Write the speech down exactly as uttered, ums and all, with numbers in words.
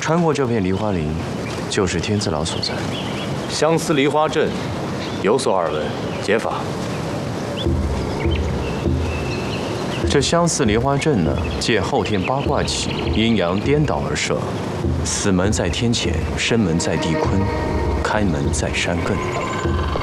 穿过这片梨花林，就是天字牢所在。 相思梨花镇，有所耳闻，解法。 这相似梨花阵呢，借后天八卦起，阴阳颠倒而设。死门在天前，生门在地坤，开门在山艮。